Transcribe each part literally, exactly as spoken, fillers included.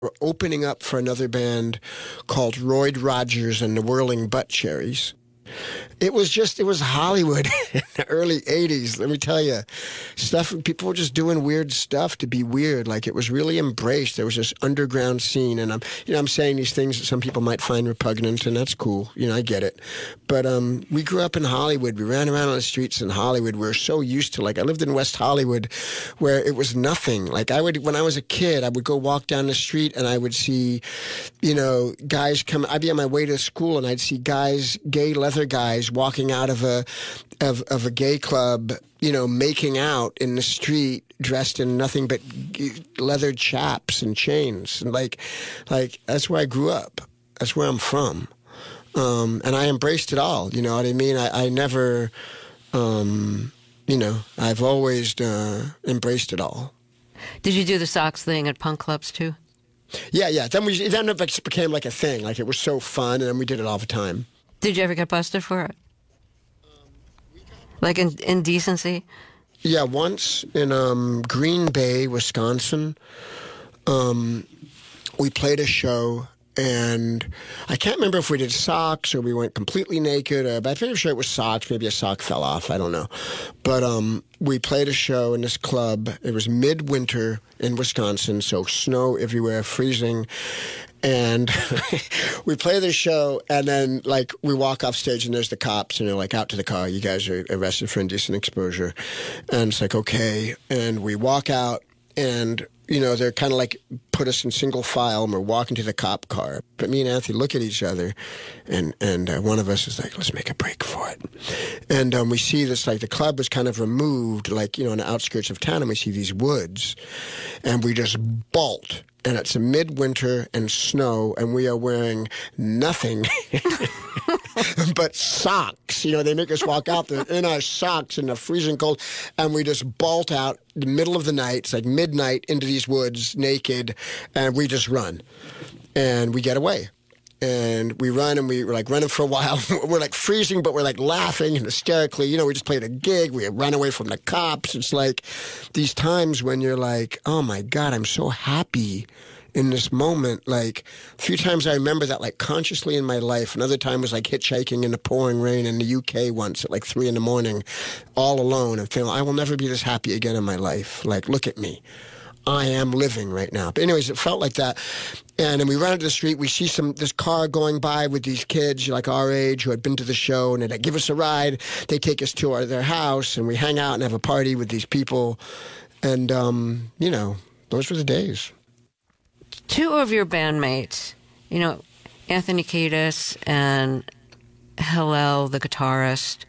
were opening up for another band called Royd Rogers and the Whirling Butt Cherries. It was just, it was Hollywood in the early eighties, let me tell you. Stuff, people were just doing weird stuff to be weird. Like, it was really embraced. There was this underground scene, and I'm, you know, I'm saying these things that some people might find repugnant, and that's cool. You know, I get it. But um, we grew up in Hollywood. We ran around on the streets in Hollywood. We were so used to, like, I lived in West Hollywood, where it was nothing. Like, I would, when I was a kid, I would go walk down the street, and I would see, you know, guys come, I'd be on my way to school, and I'd see guys, gay leather guys, walking out of a of, of a gay club, you know, making out in the street, dressed in nothing but leather chaps and chains, and like, like that's where I grew up. That's where I'm from, um, and I embraced it all. You know what I mean? I, I never, um, you know, I've always uh, embraced it all. Did you do the socks thing at punk clubs too? Yeah, yeah. Then we then it just became like a thing. Like, it was so fun, and then we did it all the time. Did you ever get busted for it? Like in indecency? Yeah, once in um, Green Bay, Wisconsin, um, we played a show, and I can't remember if we did socks or we went completely naked, or, but I'm pretty sure it was socks. Maybe a sock fell off. I don't know. But um, we played a show in this club. It was midwinter in Wisconsin, so snow everywhere, freezing. And we play the show, and then, like, we walk off stage, and there's the cops, and they're like, out to the car. You guys are arrested for indecent exposure. And it's like, okay. And we walk out, and, you know, they're kind of like put us in single file, and we're walking to the cop car. But me and Anthony look at each other, and, and uh, one of us is like, let's make a break for it. And um, we see this, like, the club was kind of removed, like, you know, on the outskirts of town, and we see these woods, and we just bolt. And it's a midwinter and snow, and we are wearing nothing but socks. You know, they make us walk out there in our socks in the freezing cold, and we just bolt out the middle of the night. It's like midnight into these woods, naked, and we just run. And we get away. And we run, and we were like running for a while. We're like freezing, but we're like laughing and hysterically. You know, we just played a gig. We run away from the cops. It's like these times when you're like, oh my God, I'm so happy in this moment. Like, a few times I remember that, like, consciously in my life. Another time was like hitchhiking in the pouring rain in the U K once at like three in the morning, all alone, and feeling I will never be this happy again in my life. Like, look at me. I am living right now. But anyways, it felt like that. And then we run into the street, we see some this car going by with these kids like our age who had been to the show, and they give us a ride. They take us to our, their house, and we hang out and have a party with these people. And, um, you know, those were the days. Two of your bandmates, you know, Anthony Kiedis and Hillel, the guitarist,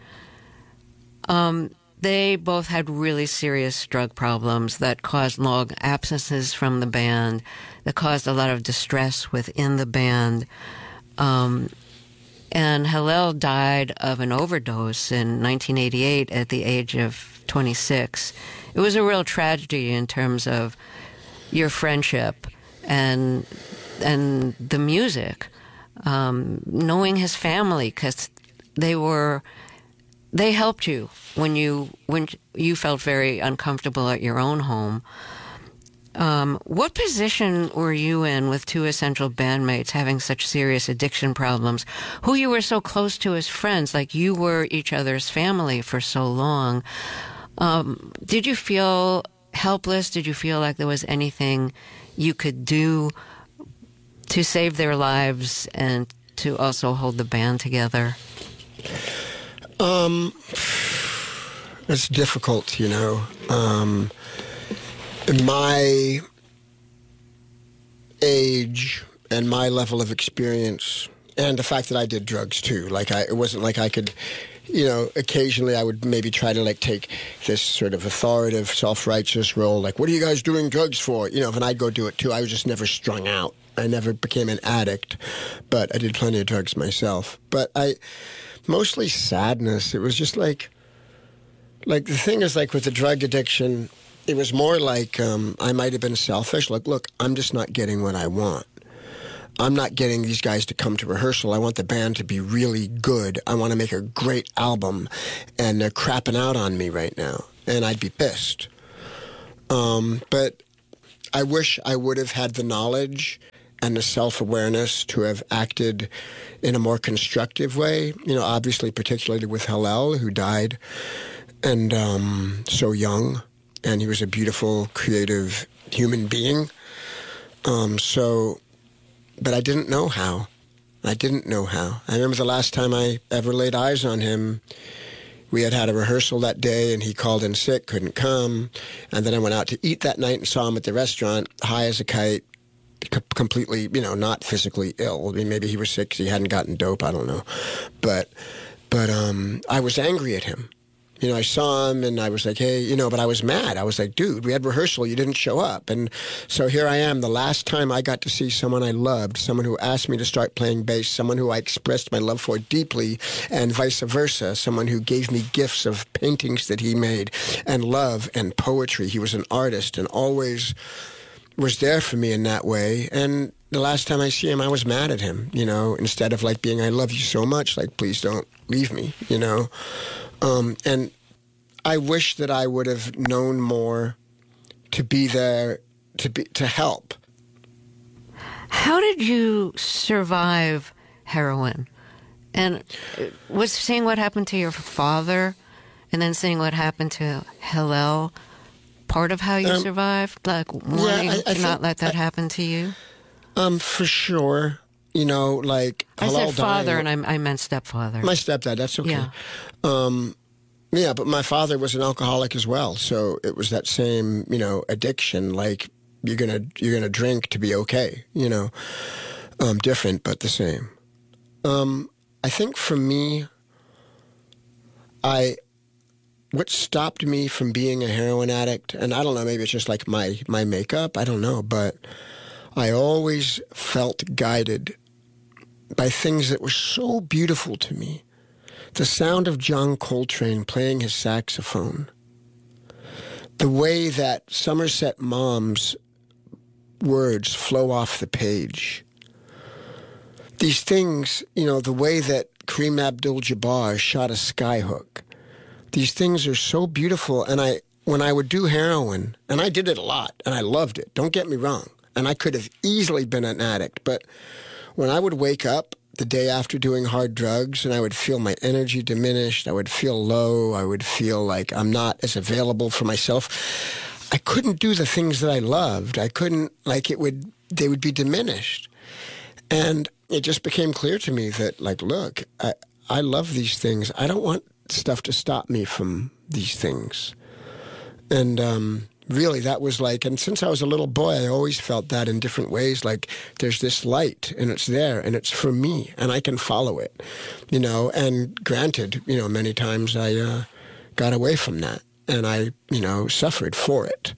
um, they both had really serious drug problems that caused long absences from the band, that caused a lot of distress within the band. Um, and Hillel died of an overdose in nineteen eighty-eight at the age of twenty-six. It was a real tragedy in terms of your friendship and and the music. Um, knowing his family, because they were... They helped you when you when you felt very uncomfortable at your own home. Um, what position were you in with two essential bandmates having such serious addiction problems, who you were so close to as friends, like you were each other's family for so long? Um, did you feel helpless? Did you feel like there was anything you could do to save their lives and to also hold the band together? Um, it's difficult, you know. Um, my age and my level of experience, and the fact that I did drugs too. Like, I, it wasn't like I could, you know, occasionally I would maybe try to, like, take this sort of authoritative, self-righteous role. Like, what are you guys doing drugs for? You know, and I'd go do it too. I was just never strung out. I never became an addict, but I did plenty of drugs myself. But I... Mostly sadness. It was just like, like the thing is, like with the drug addiction, it was more like um, I might have been selfish. Like, look, I'm just not getting what I want. I'm not getting these guys to come to rehearsal. I want the band to be really good. I want to make a great album, and they're crapping out on me right now, and I'd be pissed. Um, but I wish I would have had the knowledge and the self-awareness to have acted in a more constructive way. You know, obviously, particularly with Hillel, who died and um, so young, and he was a beautiful, creative human being. Um, so, but I didn't know how. I didn't know how. I remember the last time I ever laid eyes on him, we had had a rehearsal that day, and he called in sick, couldn't come. And then I went out to eat that night and saw him at the restaurant, high as a kite, c- completely, you know, not physically ill. I mean, maybe he was sick because he hadn't gotten dope, I don't know. But, but um, I was angry at him. You know, I saw him and I was like, hey, you know, but I was mad. I was like, dude, we had rehearsal. You didn't show up. And so here I am, the last time I got to see someone I loved, someone who asked me to start playing bass, someone who I expressed my love for deeply, and vice versa, someone who gave me gifts of paintings that he made and love and poetry. He was an artist and always was there for me in that way. And the last time I see him, I was mad at him, you know, instead of like being, I love you so much, like, please don't leave me, you know. Um, and I wish that I would have known more to be there, to be to help. How did you survive heroin? And was seeing what happened to your father and then seeing what happened to Hillel part of how you um, survived? Like wanting yeah, I, I to not let that I, happen to you? Um, for sure. You know, like I Hillel said father, dying, and I, I meant stepfather. My stepdad. That's okay. Yeah. Um, yeah, but my father was an alcoholic as well, so it was that same, you know, addiction. Like you're gonna you're gonna drink to be okay. You know, um, different but the same. Um, I think for me, I what stopped me from being a heroin addict, and I don't know, maybe it's just like my my makeup. I don't know, but I always felt guided by things that were so beautiful to me. The sound of John Coltrane playing his saxophone. The way that Somerset Maugham's words flow off the page. These things, you know, the way that Kareem Abdul-Jabbar shot a skyhook. These things are so beautiful. And I, when I would do heroin, and I did it a lot, and I loved it, don't get me wrong, and I could have easily been an addict, but when I would wake up the day after doing hard drugs and I would feel my energy diminished, I would feel low, I would feel like I'm not as available for myself, I couldn't do the things that I loved. I couldn't, like it would, they would be diminished. And it just became clear to me that, like, look, I, I love these things. I don't want stuff to stop me from these things. And, um, really, that was like, and since I was a little boy, I always felt that in different ways, like there's this light and it's there and it's for me and I can follow it, you know, and granted, you know, many times I uh, got away from that and I, you know, suffered for it.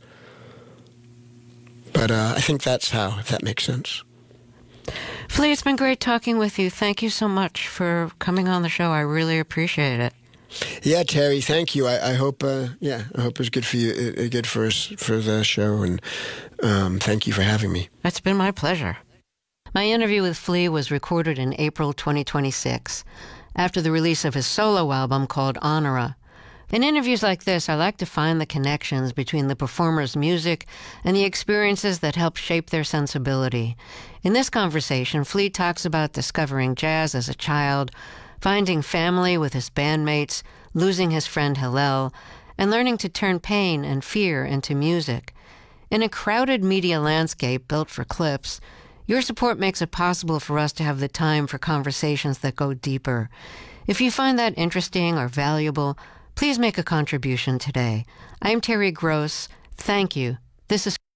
But uh, I think that's how, if that makes sense. Flea, it's been great talking with you. Thank you so much for coming on the show. I really appreciate it. Yeah, Terry, thank you. I, I hope, uh, yeah, I hope it was good for you, uh, good for us, for the show, and um, thank you for having me. It's been my pleasure. My interview with Flea was recorded in April twenty twenty-six, after the release of his solo album called Honora. In interviews like this, I like to find the connections between the performer's music and the experiences that help shape their sensibility. In this conversation, Flea talks about discovering jazz as a child, finding family with his bandmates, losing his friend Hillel, and learning to turn pain and fear into music. In a crowded media landscape built for clips, your support makes it possible for us to have the time for conversations that go deeper. If you find that interesting or valuable, please make a contribution today. I'm Terry Gross. Thank you. This is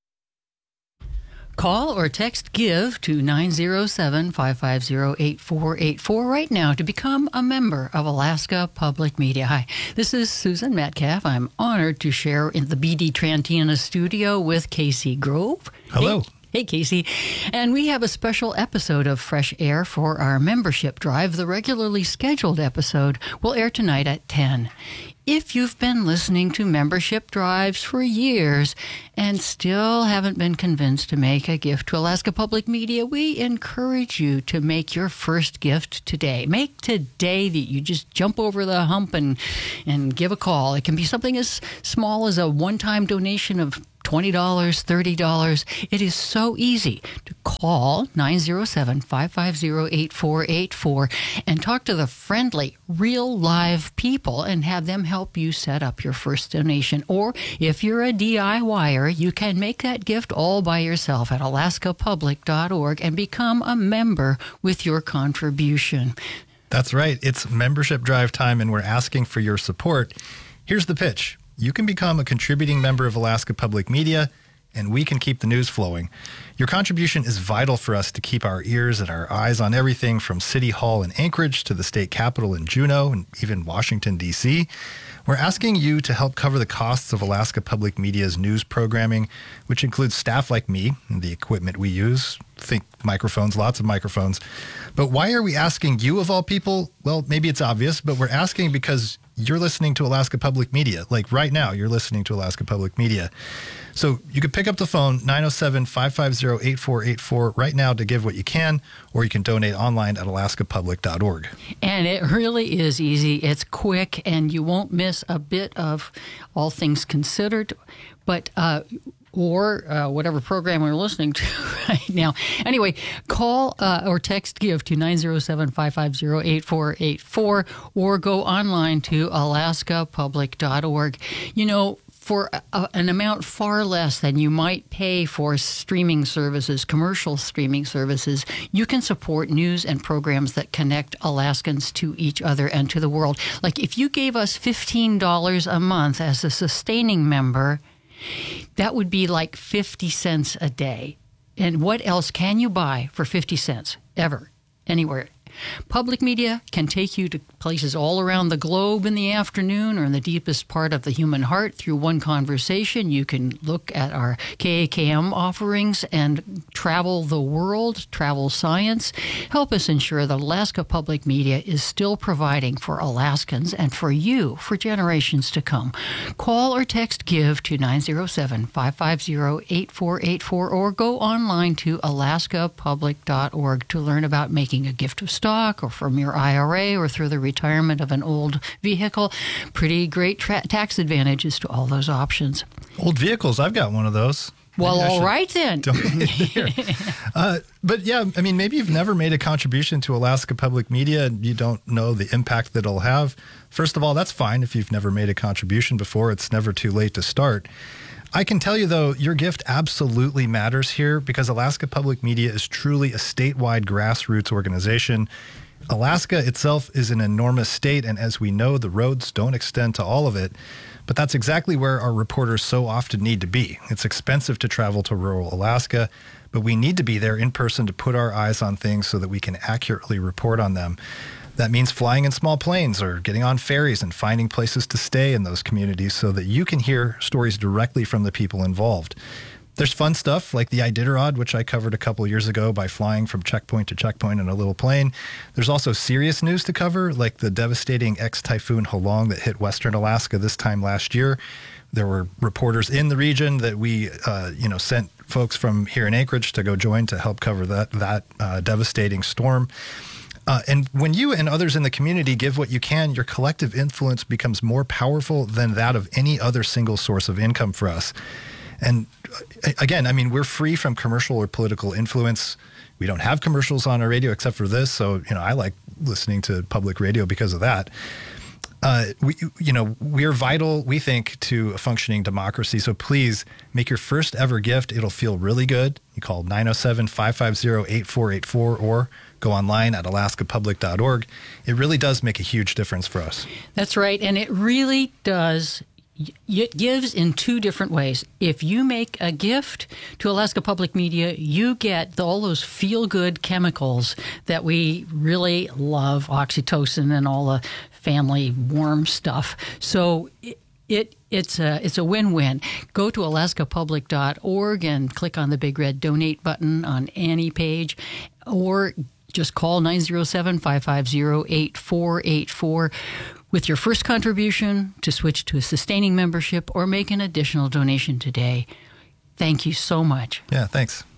Call or text GIVE to nine zero seven, five five zero, eight four eight four right now to become a member of Alaska Public Media. Hi, this is Susan Metcalf. I'm honored to share in the B D Trantina studio with Casey Grove. Hello. Hey. Hey, Casey. And we have a special episode of Fresh Air for our membership drive. The regularly scheduled episode will air tonight at ten. If you've been listening to membership drives for years and still haven't been convinced to make a gift to Alaska Public Media, we encourage you to make your first gift today. Make today that you just jump over the hump and, and give a call. It can be something as small as a one-time donation of twenty dollars, thirty dollars. It is so easy to call nine oh seven, five five zero, eight four eight four and talk to the friendly, real live people and have them help you set up your first donation. Or if you're a DIYer, you can make that gift all by yourself at alaska public dot org and become a member with your contribution. That's right. It's membership drive time, and we're asking for your support. Here's the pitch. You can become a contributing member of Alaska Public Media, and we can keep the news flowing. Your contribution is vital for us to keep our ears and our eyes on everything from City Hall in Anchorage to the state capitol in Juneau and even Washington, D C We're asking you to help cover the costs of Alaska Public Media's news programming, which includes staff like me and the equipment we use. Think microphones, lots of microphones. But why are we asking you of all people? Well, maybe it's obvious, but we're asking because you're listening to Alaska Public Media. Like right now, you're listening to Alaska Public Media. So you could pick up the phone, nine oh seven, five five zero, eight four eight four, right now to give what you can, or you can donate online at alaska public dot org. And it really is easy. It's quick, and you won't miss a bit of All Things Considered. But uh, or uh, whatever program we're listening to right now. Anyway, call uh, or text GIVE to nine oh seven, five five zero, eight four eight four or go online to alaska public dot org. You know, for a, an amount far less than you might pay for streaming services, commercial streaming services, you can support news and programs that connect Alaskans to each other and to the world. Like if you gave us fifteen dollars a month as a sustaining member, that would be like fifty cents a day. And what else can you buy for fifty cents ever, anywhere? Public media can take you to places all around the globe in the afternoon or in the deepest part of the human heart through one conversation. You can look at our K A K M offerings and travel the world, travel science. Help us ensure that Alaska Public Media is still providing for Alaskans and for you for generations to come. Call or text GIVE to nine oh seven, five five zero, eight four eight four or go online to alaska public dot org to learn about making a gift of stock or from your I R A or through the retirement of an old vehicle. Pretty great tra- tax advantages to all those options. Old vehicles, I've got one of those. Well, maybe all right then. uh, but yeah, I mean, maybe you've never made a contribution to Alaska Public Media and you don't know the impact that it'll have. First of all, that's fine. If you've never made a contribution before, it's never too late to start. I can tell you, though, your gift absolutely matters here because Alaska Public Media is truly a statewide grassroots organization. Alaska itself is an enormous state, and as we know, the roads don't extend to all of it. But that's exactly where our reporters so often need to be. It's expensive to travel to rural Alaska, but we need to be there in person to put our eyes on things so that we can accurately report on them. That means flying in small planes or getting on ferries and finding places to stay in those communities so that you can hear stories directly from the people involved. There's fun stuff like the Iditarod, which I covered a couple years ago by flying from checkpoint to checkpoint in a little plane. There's also serious news to cover, like the devastating ex-typhoon Halong that hit western Alaska this time last year. There were reporters in the region that we, uh, you know, sent folks from here in Anchorage to go join to help cover that, that uh, devastating storm. Uh, and when you and others in the community give what you can, your collective influence becomes more powerful than that of any other single source of income for us. And again, I mean, we're free from commercial or political influence. We don't have commercials on our radio except for this. So, you know, I like listening to public radio because of that. Uh, we, you know, we're vital, we think, to a functioning democracy. So please make your first ever gift. It'll feel really good. You call nine oh seven, five five zero, eight four eight four or go online at alaska public dot org. It really does make a huge difference for us. That's right. And it really does. It gives in two different ways. If you make a gift to Alaska Public Media, you get all those feel-good chemicals that we really love, oxytocin and all the family warm stuff. So it, it it's a it's a win-win. Go to alaska public dot org and click on the big red donate button on any page, or just call nine oh seven, five five zero, eight four eight four with your first contribution to switch to a sustaining membership or make an additional donation today. Thank you so much. Yeah, thanks.